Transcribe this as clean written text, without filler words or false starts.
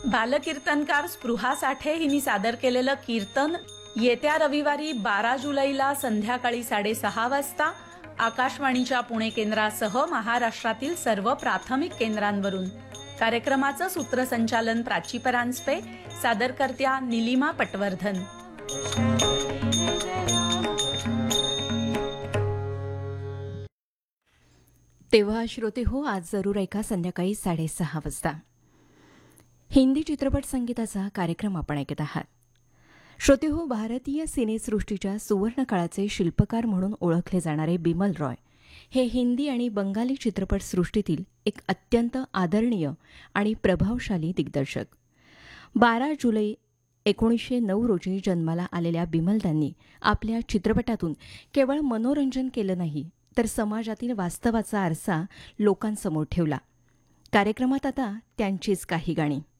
बालकीर्तनकार स्पृहा साठे हिनी सादर केलेलं कीर्तन येत्या रविवारी 12 जुलैला संध्याकाळी 6:30 वाजता आकाशवाणीच्या पुणे केंद्रासह महाराष्ट्रातील सर्व प्राथमिक केंद्रांवरून. कार्यक्रमाचं सूत्रसंचालन प्राची परांजपे, सादरकर्त्या निलिमा पटवर्धन. तेव्हा श्रोते हो, आज जरूर ऐका संध्याकाळी 6:30 वाजता हिंदी चित्रपट संगीताचा कार्यक्रम आपण ऐकत आहात. श्रोते हो, भारतीय सिनेसृष्टीच्या सुवर्णकाळाचे शिल्पकार म्हणून ओळखले जाणारे बिमल रॉय हे हिंदी आणि बंगाली चित्रपटसृष्टीतील एक अत्यंत आदरणीय आणि प्रभावशाली दिग्दर्शक. 12 जुलै 1909 रोजी जन्माला आलेल्या बिमलदांनी आपल्या चित्रपटातून केवळ मनोरंजन केलं नाही, तर समाजातील वास्तवाचा आरसा लोकांसमोर ठेवला. कार्यक्रमात आता त्यांचीच काही गाणी.